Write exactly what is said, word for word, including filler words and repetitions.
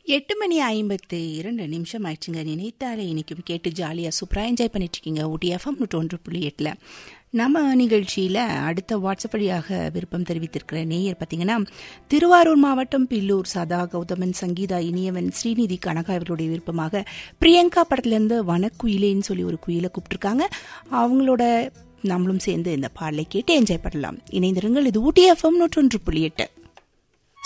எட்டு மணி ஐம்பத்து இரண்டு நிமிஷம் ஆயிடுச்சுங்க. நினைத்தாலே இன்றைக்கும் கேட்டு ஜாலியாக சூப்பராக என்ஜாய் பண்ணிட்டுருக்கீங்க ஊட்டி எஃப்எம் நூற்றி ஒன்று புள்ளி எட்டில். நம்ம நிகழ்ச்சியில் அடுத்த வாட்ஸ்அப் வழியாக விருப்பம் தெரிவித்திருக்கிற நேயர் பார்த்தீங்கன்னா, திருவாரூர் மாவட்டம் பில்லூர் சதா கௌதமன் சங்கீதா இனியவன் ஸ்ரீநிதி கனகா இவர்களுடைய விருப்பமாக பிரியங்கா படத்துலேருந்து வனக்குயிலேன்னு சொல்லி ஒரு குயிலை கூப்பிட்டுருக்காங்க. அவங்களோட நம்மளும் சேர்ந்து இந்த பாடலை கேட்டு என்ஜாய் பண்ணலாம். இணைந்திருங்கள். இது ஊட்டி எஃப்எம் நூற்றி ஒன்று புள்ளி எட்டு.